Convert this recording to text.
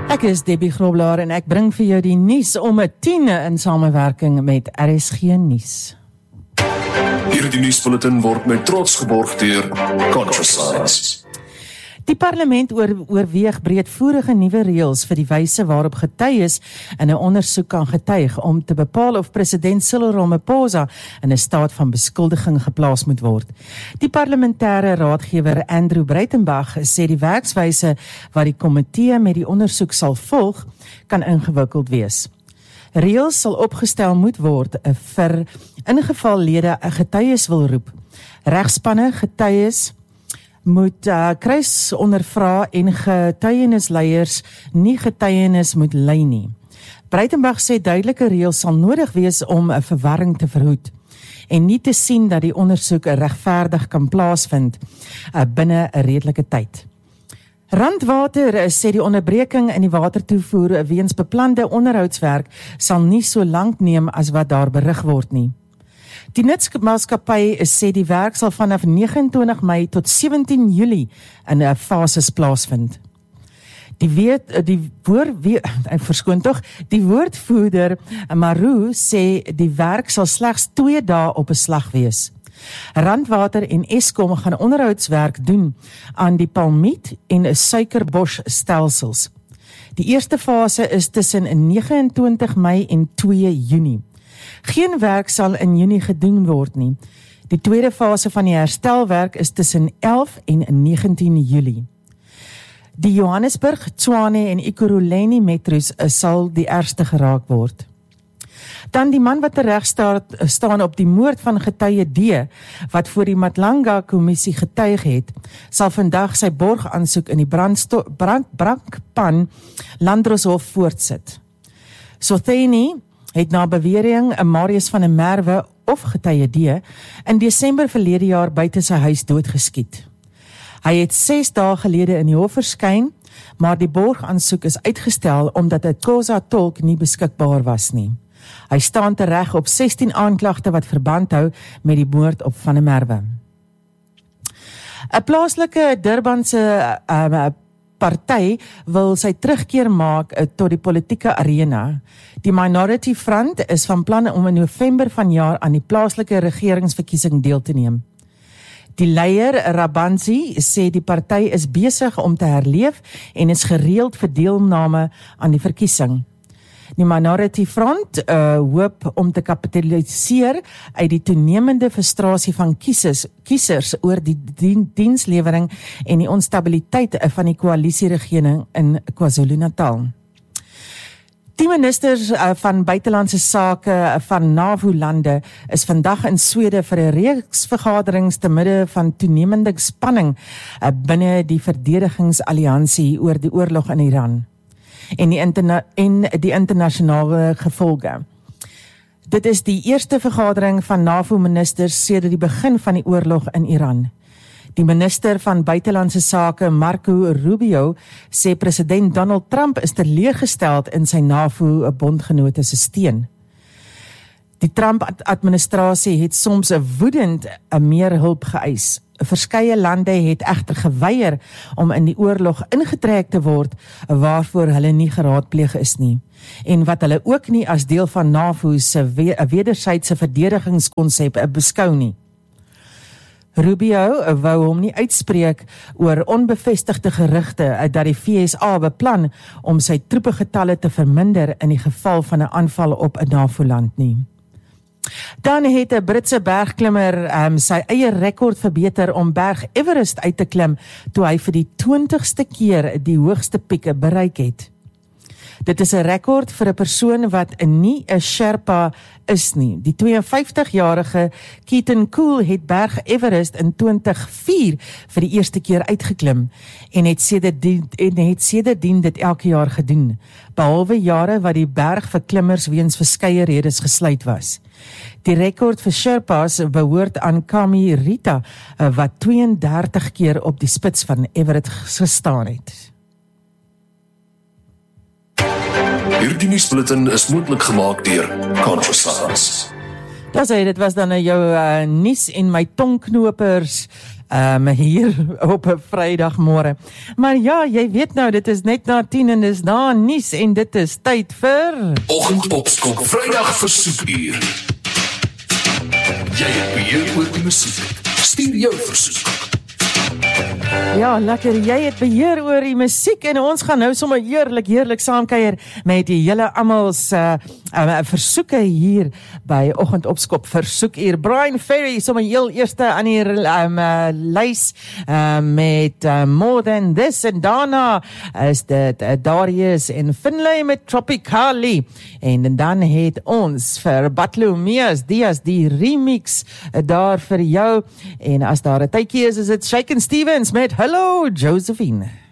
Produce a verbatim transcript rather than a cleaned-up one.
Ek is Debbie Groblaar en ek bring vir jou die nuus om 'n tien in samewerking met R S G Nuus. Hierdie nuusbulletin word met trots geborg deur ContraScience. Die parlement oor, oorweeg breedvoerige nuwe reëls vir die wyse waarop getuies in 'n ondersoek kan getuig om te bepaal of president Cyril Ramaphosa in 'n staat van beskuldiging geplaas moet word. Die parlementêre raadgewer Andrew Breitenbach sê die werkswyse wat die komitee met die ondersoek sal volg, kan ingewikkeld wees. Reëls sal opgestel moet word vir ingeval lede 'n getuies wil roep. Regspanne getuies moet uh, kruis ondervra en getuienisleiers nie getuienis moet lei nie. Breitenbach sê duidelike reëls sal nodig wees om 'n verwarring te verhoed en nie te sien dat die ondersoek regverdig kan plaasvind uh, binne 'n redelike tyd. Randwater sê die onderbreking in die watertoevoer weens beplande onderhoudswerk sal nie so lank neem as wat daar berig word nie. Die Nutsmaatskappy sê die werk sal vanaf nege en twintig Mei tot sewentien Julie in 'n fases plaasvind. Die weet die woord wie verskoon tog, die woordvoerder Maru sê die werk sal slegs twee dae op 'n slag wees. Randwater en Eskom gaan onderhoudswerk doen aan die palmiet en suikerbos stelsels. Die eerste fase is tussen nege en twintig Mei en twee Junie. Geen werk sal in Junie gedoen word nie. Die tweede fase van die herstelwerk is tussen elf en negentien Julie. Die Johannesburg, Tshwane en Ekurhuleni metros sal die ergste geraak word. Dan die man wat tereg staan op die moord van getuie D, wat voor die Matlanga-kommissie getuig het, sal vandag sy borgaansoek in die brandsto- brand, brandpan Landdroshof voortsit. Sotheni het na bewering 'n Marius van der Merwe of getuie D in Desember verlede jaar buite sy huis doodgeskiet. Hy het ses dae gelede in die hof verskyn, maar die borgaansoek is uitgestel omdat 'n Xhosa tolk nie beskikbaar was nie. Hy staan tereg op sestien aanklagte wat verband hou met die moord op Van der Merwe. 'n Plaaslike Durbanse uh, party wil sy terugkeer maak uh, tot die politieke arena. Die Minority Front is van plan om in November vanjaar aan die plaaslike regeringsverkiesing deel te neem. Die leier Rabansi sê die party is besig om te herleef en is gereeld vir deelname aan die verkiesing. Die Minority Front uh, hoop om te kapitaliseer uit die toenemende frustrasie van kiesers, kiesers oor die dien, dienslewering en die onstabiliteit van die koalisieregering in KwaZulu-Natal. Die ministers uh, van buitelandse sake van NAVO-lande is vandag in Swede vir 'n reeks vergaderings te midde van toenemende spanning uh, binne die verdedigingsalliansie oor die oorlog in Iran en die, interna- en die internasionale gevolge. Dit is die eerste vergadering van NAVO-ministers sedert die begin van die oorlog in Iran. Die minister van buitelandse sake, Marco Rubio, sê president Donald Trump is teleurgesteld in sy NAVO-bondgenote se steun. Die Trump-administrasie het soms 'n woedend 'n meer hulp geëis. Verskeie lande het egter geweier om in die oorlog ingetrek te word waarvoor hulle nie geraadpleeg is nie en wat hulle ook nie as deel van NAVO se wederwysige verdedigingskonsep beskou nie. Rubio wou hom nie uitspreek oor onbevestigde gerugte dat die V S A beplan om sy troepegetalle te verminder in die geval van 'n aanval op 'n NAVO-land nie. Dan het 'n Britse bergklimmer um, sy eie rekord verbeter om berg Everest uit te klim toe hy vir die twintigste keer die hoogste pieke bereik het. Dit is 'n rekord vir 'n persoon wat nie 'n Sherpa is nie. Die twee en vyftig-jarige Keaton Cool het berg Everest in twintig oh vier vir die eerste keer uitgeklim en het sedertdien en het sedertdien dit elke jaar gedoen, behalwe jare wat die berg vir klimmers weens verskeie redes gesluit was. Die rekord vir Sherpas behoort aan Kami Rita, wat twee en dertig keer op die spits van Everest gestaan het. Hierdie nuusbulletin is moontlik gemaak deur ContraScience. Dat sê, dit was dan jou uh, nuus en my tongknopers um, hier op 'n Vrydagmôre. Maar ja, jy weet nou, dit is net na tien en dis na nuus en dit is tyd vir Oggendopskop Vrydag versoekuur. Jy het beheer oor die musiek. Stuur jou versoek. Ja, lekker, jy het beheer oor die musiek en ons gaan nou sommer heerlik, heerlik saamkuier met die julle almal se uh, uh, versoeke hier by Oggendopskop Versoekuur. Brian Ferry, sommer heel eerste aan die um, uh, lys uh, met uh, More Than This en daarna is dit uh, Darius en Finlay met Tropicali en dan het ons vir Bartolomeus Diaz die remix uh, daar vir jou en as daar 'n tydjie is, is dit Shakin' Stevens met Hello Josephine.